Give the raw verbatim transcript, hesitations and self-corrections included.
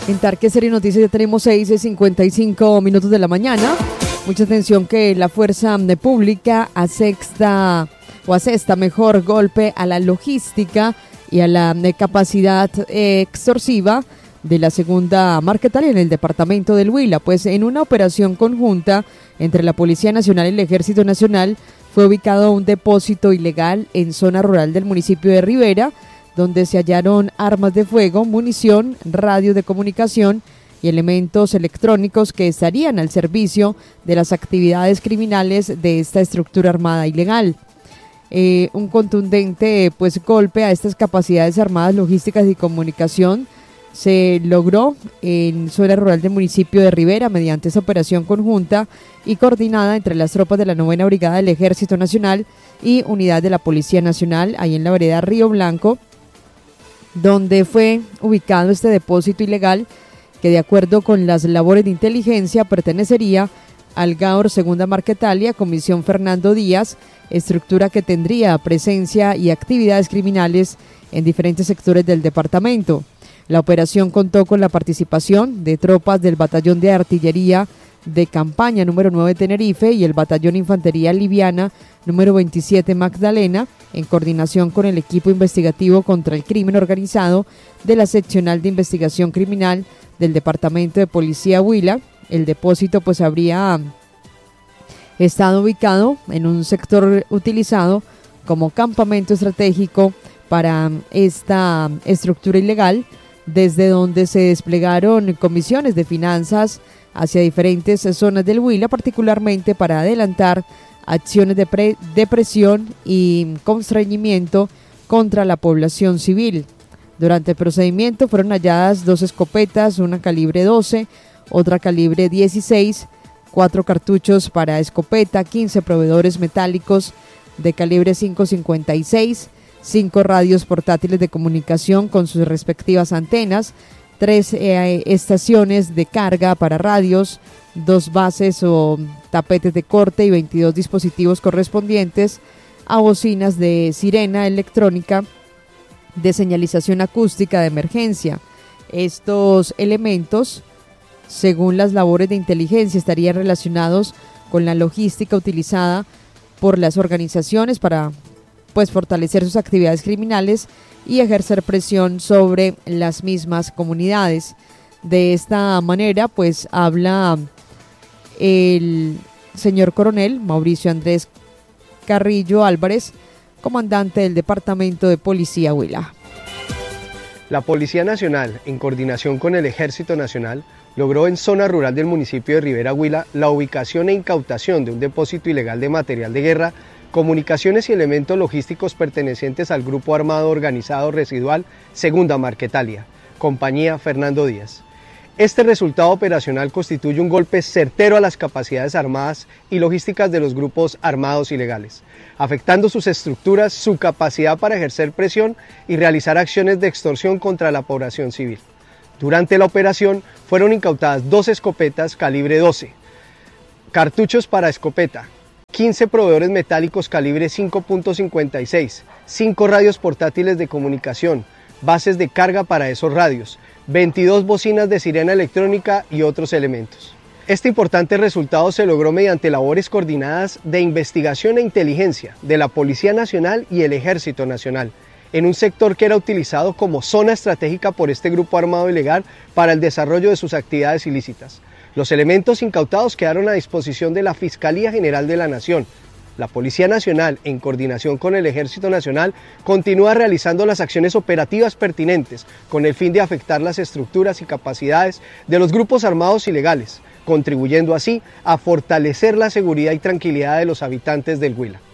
En Tarque Serie Noticias ya tenemos seis y cincuenta y cinco minutos de la mañana. Mucha atención que la fuerza pública asesta o asesta mejor golpe a la logística y a la capacidad extorsiva de la segunda Marquetalia en el departamento del Huila, pues en una operación conjunta entre la Policía Nacional y el Ejército Nacional fue ubicado un depósito ilegal en zona rural del municipio de Rivera, donde se hallaron armas de fuego, munición, radio de comunicación y elementos electrónicos que estarían al servicio de las actividades criminales de esta estructura armada ilegal. Eh, un contundente pues golpe a estas capacidades armadas, logísticas y comunicación se logró en zona rural del municipio de Rivera mediante esa operación conjunta y coordinada entre las tropas de la novena Brigada del Ejército Nacional y unidad de la Policía Nacional, ahí en la vereda Río Blanco, donde fue ubicado este depósito ilegal que, de acuerdo con las labores de inteligencia, pertenecería al Gaor Segunda Marquetalia, Comisión Fernando Díaz, estructura que tendría presencia y actividades criminales en diferentes sectores del departamento. La operación contó con la participación de tropas del Batallón de Artillería de Campaña número nueve Tenerife y el Batallón Infantería Liviana número veintisiete Magdalena, en coordinación con el equipo investigativo contra el crimen organizado de la Seccional de Investigación Criminal del Departamento de Policía Huila. El depósito pues habría estado ubicado en un sector utilizado como campamento estratégico para esta estructura ilegal, desde donde se desplegaron comisiones de finanzas hacia diferentes zonas del Huila, particularmente para adelantar acciones de, pre- de presión y constreñimiento contra la población civil. Durante el procedimiento fueron halladas dos escopetas, una calibre doce, otra calibre dieciséis, cuatro cartuchos para escopeta, quince proveedores metálicos de calibre cinco cincuenta y seis, cinco radios portátiles de comunicación con sus respectivas antenas, tres eh, estaciones de carga para radios, dos bases o tapetes de corte y veintidós dispositivos correspondientes a bocinas de sirena electrónica de señalización acústica de emergencia. Estos elementos, según las labores de inteligencia, estarían relacionados con la logística utilizada por las organizaciones para pues fortalecer sus actividades criminales y ejercer presión sobre las mismas comunidades. De esta manera, pues habla el señor coronel Mauricio Andrés Carrillo Álvarez, comandante del Departamento de Policía Huila. La Policía Nacional, en coordinación con el Ejército Nacional, logró en zona rural del municipio de Rivera Huila la ubicación e incautación de un depósito ilegal de material de guerra, comunicaciones y elementos logísticos pertenecientes al Grupo Armado Organizado Residual Segunda Marquetalia, Compañía Fernando Díaz. Este resultado operacional constituye un golpe certero a las capacidades armadas y logísticas de los grupos armados ilegales, afectando sus estructuras, su capacidad para ejercer presión y realizar acciones de extorsión contra la población civil. Durante la operación fueron incautadas dos escopetas calibre doce, cartuchos para escopeta, quince proveedores metálicos calibre cinco punto cincuenta y seis, cinco radios portátiles de comunicación, bases de carga para esos radios, veintidós bocinas de sirena electrónica y otros elementos. Este importante resultado se logró mediante labores coordinadas de investigación e inteligencia de la Policía Nacional y el Ejército Nacional, en un sector que era utilizado como zona estratégica por este grupo armado ilegal para el desarrollo de sus actividades ilícitas. Los elementos incautados quedaron a disposición de la Fiscalía General de la Nación. La Policía Nacional, en coordinación con el Ejército Nacional, continúa realizando las acciones operativas pertinentes con el fin de afectar las estructuras y capacidades de los grupos armados ilegales, contribuyendo así a fortalecer la seguridad y tranquilidad de los habitantes del Huila.